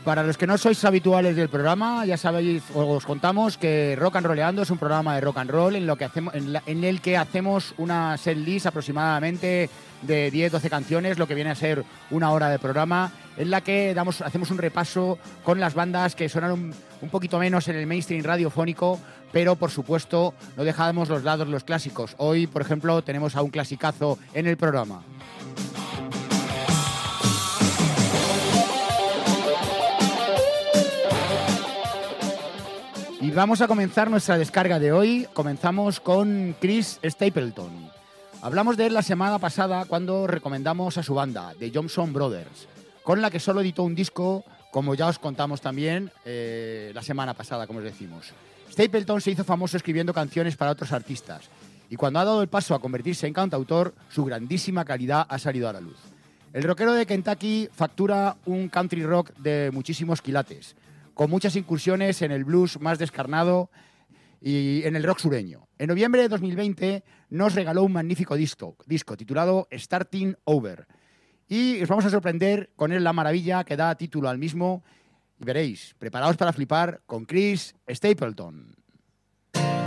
Para los que no sois habituales del programa, ya sabéis, os contamos que Rock and Rolleando es un programa de rock and roll en el que hacemos una set list aproximadamente de 10-12 canciones, lo que viene a ser una hora de programa, en la que hacemos un repaso con las bandas que sonaron un poquito menos en el mainstream radiofónico, pero por supuesto no dejamos los clásicos. Hoy, por ejemplo, tenemos a un clasicazo en el programa. Y vamos a comenzar nuestra descarga de hoy. Comenzamos con Chris Stapleton. Hablamos de él la semana pasada cuando recomendamos a su banda, The Johnson Brothers, con la que solo editó un disco, como ya os contamos también la semana pasada, como os decimos. Stapleton se hizo famoso escribiendo canciones para otros artistas y cuando ha dado el paso a convertirse en cantautor, su grandísima calidad ha salido a la luz. El rockero de Kentucky factura un country rock de muchísimos quilates, con muchas incursiones en el blues más descarnado y en el rock sureño. En noviembre de 2020 nos regaló un magnífico disco titulado Starting Over. Y os vamos a sorprender con él la maravilla que da título al mismo. Y veréis, preparaos para flipar con Chris Stapleton.